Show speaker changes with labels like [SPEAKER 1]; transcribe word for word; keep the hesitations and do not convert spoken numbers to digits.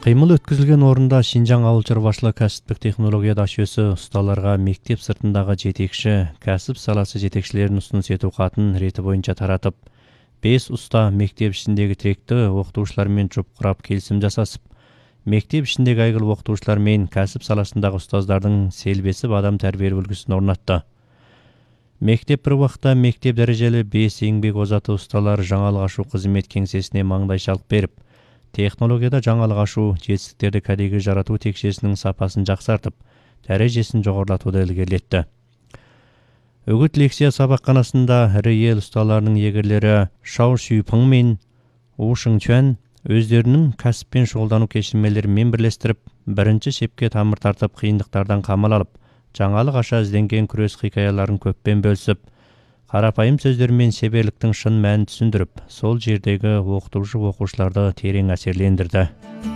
[SPEAKER 1] Кыймыл өткізілген орында Шинжаң ауыл чарбашылык кәсіптік технология дашүйөсү усталарга мектеп сыртындағы жетекші, кәсіп саласы жетекшілерін ұсыныс ету қатын реті бойынша таратып, бес уста мектеп ішіндегі тіректі оқытушылармен жұп құрап келісім жасасып, мектеп ішіндегі айгыл оқытушылармен кәсіп саласындағы ұстаздардың селбесіп адам тәрбие үлгісін орнатты. Мектеп бір уақытта мектеп дәрежелі бес еңбек озаты ұсталар жаңалық ашу қызмет кеңсесіне маңдайшалық беріп, технологияда жаңалық ашу жетістіктерді кәдеге жарату текшесінің сапасын жақсартып, дәрежесін жоғарлатуды ілгерілетті. Үгіт лекция сабақханасында ірі ел ұсталарының егерлері Шау Шүйпың мен У Шыңчуан өздерінің кәсіппен шұғылдану кешірмелерімен бірлестіріп, бірінші шепке тамыр тартып қиындықтардан қамал алып, жаңалық аша ізденген күрес хикаяларын көппен бөлісіп, қарапайым сөздермен шеберліктің шын мәнін түсіндіріп, сол жердегі оқытушы оқушыларды терең әсерлендірді.